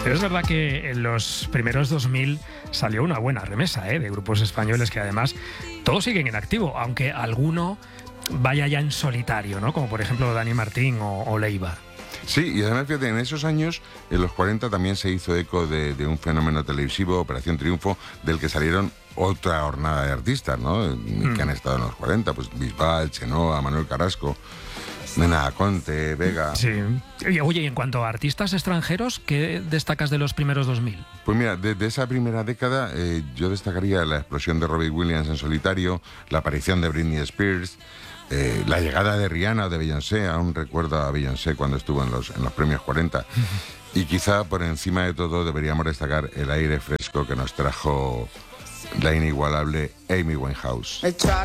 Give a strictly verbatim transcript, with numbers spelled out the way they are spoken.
Pero es verdad que en los primeros dos mil salió una buena remesa, ¿eh?, de grupos españoles que además todos siguen en activo, aunque alguno vaya ya en solitario, ¿no? Como por ejemplo Dani Martín o, o Leiva. Sí, y además, fíjate, en esos años, en los cuarenta, también se hizo eco de, de un fenómeno televisivo, Operación Triunfo, del que salieron otra hornada de artistas, ¿no? Mm. Que han estado en los cuarenta, pues Bisbal, Chenoa, Manuel Carrasco, Nena Conte, Vega. Sí. Oye, y en cuanto a artistas extranjeros, ¿qué destacas de los primeros dos mil? Pues mira, desde de esa primera década eh, yo destacaría la explosión de Robbie Williams en solitario, la aparición de Britney Spears, eh, la llegada de Rihanna o de Beyoncé. Aún recuerdo a Beyoncé cuando estuvo en los, en los premios cuarenta. Y quizá por encima de todo deberíamos destacar el aire fresco que nos trajo la inigualable Amy Winehouse.